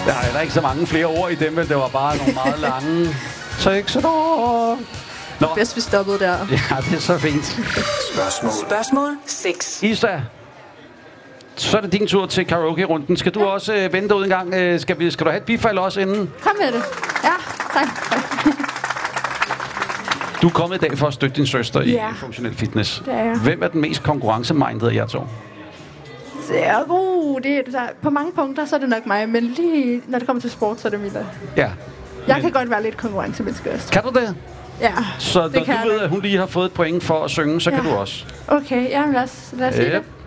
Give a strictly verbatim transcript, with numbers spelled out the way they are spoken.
Der er heller ikke så mange flere ord i dem, men det var bare nogle meget lange tekster. Nå. Bedst vi stoppede der. Ja, det er så fint. Spørgsmål. Spørgsmål seks. Isa, så er det din tur til karaoke-runden. Skal du ja. også øh, vente ud en gang? Øh, skal, vi, skal du have et bifald også inden? Kom med det. Ja, tak. Du er kommet i dag for at støtte din søster ja. i funktionel fitness. Det er jeg. Hvem er den mest konkurrencemindede af jer to? Ja, uh, det er, på mange punkter så er det nok mig, men lige når det kommer til sport, så er det Mila. Ja. Jeg men... kan godt være lidt konkurrencemenneske også. Kan du det? Ja, så det når kan du ved, at hun lige har fået et point for at synge, så ja. kan du også. Okay, ja, lad os, lad os sige yep. det.